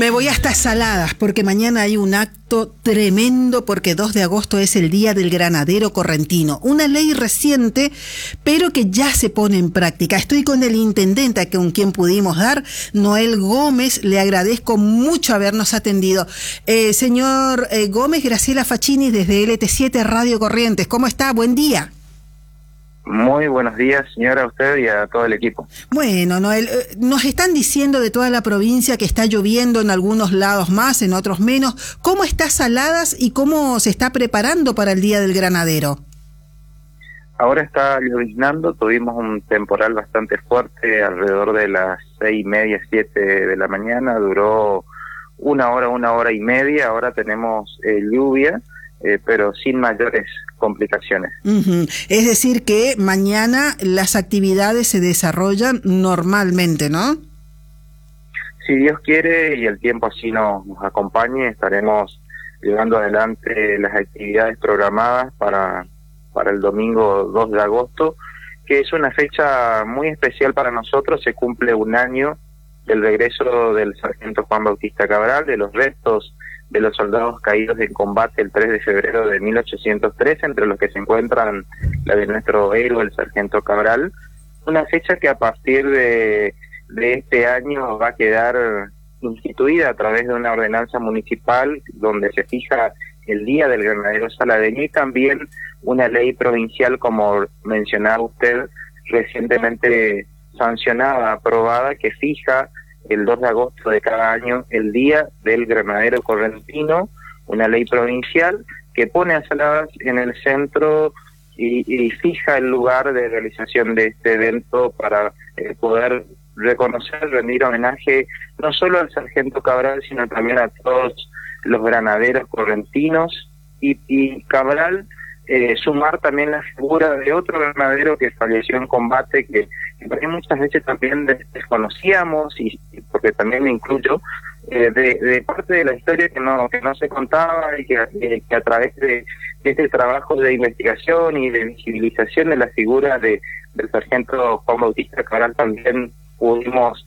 Me voy hasta Saladas, porque mañana hay un acto tremendo, porque 2 de agosto es el Día del Granadero Correntino. Una ley reciente, pero que ya se pone en práctica. Estoy con el intendente con quien pudimos dar, Noel Gómez. Le agradezco mucho habernos atendido. Señor Gómez, Graciela Facchini desde LT7 Radio Corrientes. ¿Cómo está? Buen día. Muy buenos días, señora, a usted y a todo el equipo. Bueno, Noel, nos están diciendo de toda la provincia que está lloviendo en algunos lados más, en otros menos. ¿Cómo está Saladas y cómo se está preparando para el Día del Granadero? Ahora está lloviznando, tuvimos un temporal bastante fuerte alrededor de las 6:30, 7 de la mañana, duró una hora y media, ahora tenemos lluvia, pero sin mayores complicaciones. Es decir que mañana las actividades se desarrollan normalmente, ¿no? Si Dios quiere y el tiempo así nos acompañe, estaremos llevando adelante las actividades programadas para el domingo 2 de agosto, que es una fecha muy especial para nosotros. Se cumple un año del regreso del sargento Juan Bautista Cabral, de los restos de los soldados caídos en combate el 3 de febrero de 1803, entre los que se encuentran la de nuestro héroe, el sargento Cabral. Una fecha que a partir de este año va a quedar instituida a través de una ordenanza municipal donde se fija el Día del Granadero Saladeño y también una ley provincial, como mencionaba usted, recientemente sancionada, aprobada, que fija el 2 de agosto de cada año el Día del Granadero Correntino, una ley provincial que pone a Saladas en el centro y fija el lugar de realización de este evento para poder reconocer, rendir homenaje no solo al sargento Cabral, sino también a todos los granaderos correntinos y Cabral, sumar también la figura de otro granadero que falleció en combate, que muchas veces también desconocíamos, y porque también me incluyo, de parte de la historia que no se contaba y que a través de este trabajo de investigación y de visibilización de la figura del sargento Juan Bautista Cabral también pudimos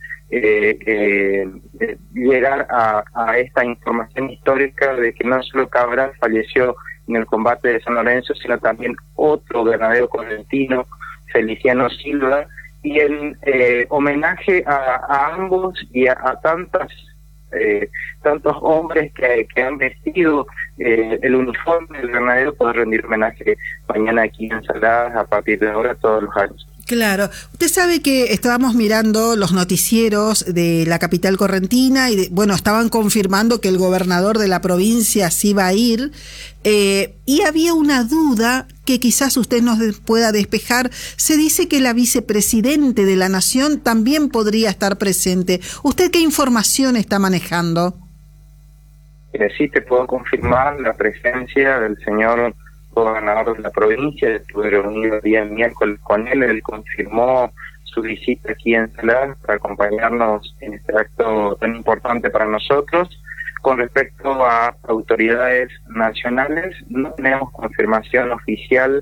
llegar a esta información histórica de que no solo Cabral falleció en el combate de San Lorenzo, sino también otro granadero correntino, Feliciano Silva, y en homenaje a ambos y a tantos hombres que han vestido el uniforme del granadero, poder rendir homenaje mañana aquí en Saladas a partir de ahora todos los años. Claro, usted sabe que estábamos mirando los noticieros de la capital correntina y estaban confirmando que el gobernador de la provincia sí iba a ir, y había una duda que quizás usted nos pueda despejar. Se dice que la vicepresidente de la Nación también podría estar presente. ¿Usted qué información está manejando? Sí, te puedo confirmar la presencia del señor gobernador de la provincia. Estuve reunido el día miércoles con él confirmó su visita aquí en Saladas para acompañarnos en este acto tan importante para nosotros. Con respecto a autoridades nacionales, no tenemos confirmación oficial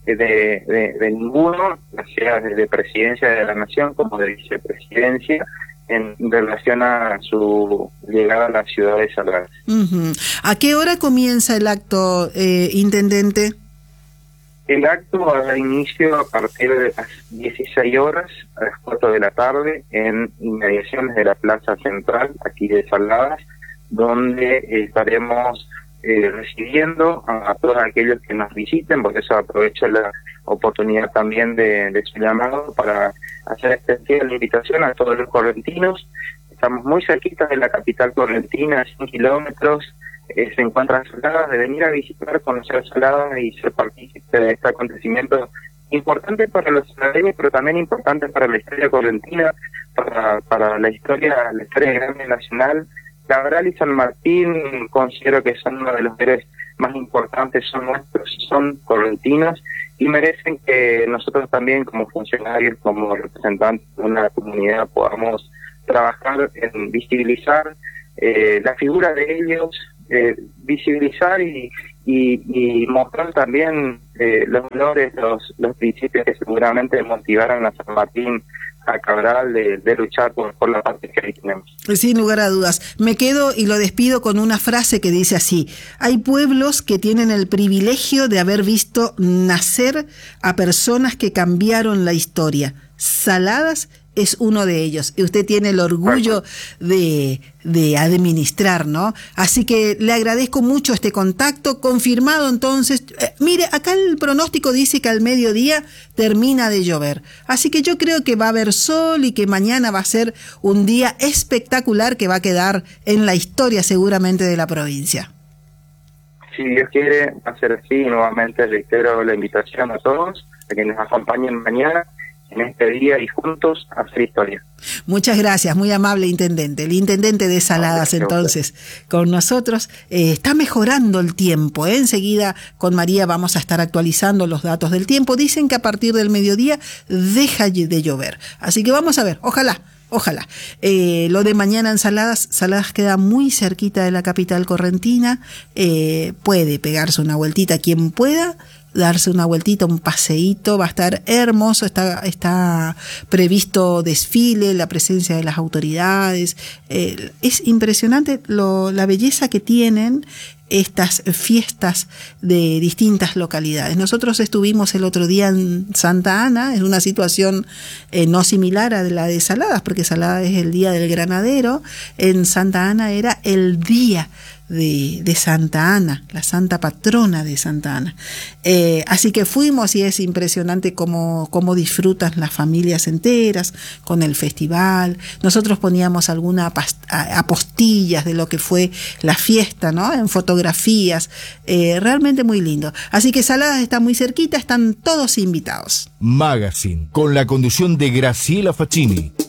de ninguno, sea de presidencia de la Nación como de vicepresidencia, en relación a su llegada a la ciudad de Saladas. ¿A qué hora comienza el acto, intendente? El acto va a dar inicio a partir de las 16 horas, a las 4 de la tarde, en inmediaciones de la Plaza Central, aquí de Saladas, donde estaremos recibiendo a todos aquellos que nos visiten. Por eso aprovecho la oportunidad también de su llamado para hacer extensiva la invitación a todos los correntinos. Estamos muy cerquitas de la capital correntina, a 100 kilómetros, se encuentran Saladas, de venir a visitar, conocer Saladas y ser partícipe de este acontecimiento importante para los saladeños, pero también importante para la historia correntina, para la historia grande nacional. Cabral y San Martín considero que son uno de los héroes más importantes, son nuestros, son correntinos, y merecen que nosotros también como funcionarios, como representantes de una comunidad, podamos trabajar en visibilizar la figura de ellos, visibilizar y mostrar también los valores, los principios que seguramente motivaron a San Martín a Cabral de luchar por la patria que ahí tenemos. Sin lugar a dudas. Me quedo y lo despido con una frase que dice así: hay pueblos que tienen el privilegio de haber visto nacer a personas que cambiaron la historia. Saladas es uno de ellos, y usted tiene el orgullo de administrar, ¿no? Así que le agradezco mucho este contacto, confirmado entonces. Mire, acá el pronóstico dice que al mediodía termina de llover, así que yo creo que va a haber sol y que mañana va a ser un día espectacular que va a quedar en la historia seguramente de la provincia. Si Dios quiere, va a ser así. Nuevamente reitero la invitación a todos a que nos acompañen mañana en este día y juntos hacer historia. Muchas gracias, muy amable intendente. El intendente de Saladas entonces con nosotros. Está mejorando el tiempo, ¿eh? Enseguida con María vamos a estar actualizando los datos del tiempo. Dicen que a partir del mediodía deja de llover, así que vamos a ver, ojalá. Lo de mañana en Saladas queda muy cerquita de la capital correntina. Puede pegarse una vueltita quien pueda, darse una vueltita, un paseíto, va a estar hermoso, está previsto desfile, la presencia de las autoridades. Es impresionante la belleza que tienen estas fiestas de distintas localidades. Nosotros estuvimos el otro día en Santa Ana, en una situación no similar a la de Saladas, porque Saladas es el Día del Granadero. En Santa Ana era el día de Santa Ana, la santa patrona de Santa Ana. Así que fuimos y es impresionante cómo disfrutan las familias enteras con el festival. Nosotros poníamos algunas apostillas de lo que fue la fiesta, ¿no? En fotografías, realmente muy lindo. Así que Saladas está muy cerquita, están todos invitados. Magazine, con la conducción de Graciela Facchini.